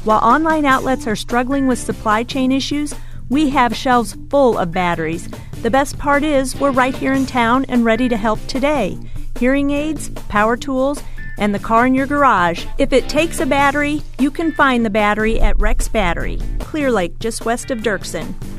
While online outlets are struggling with supply chain issues, we have shelves full of batteries. The best part is we're right here in town and ready to help today. Hearing aids, power tools, and the car in your garage. If it takes a battery, you can find the battery at Rex Battery, Clear Lake, just west of Dirksen.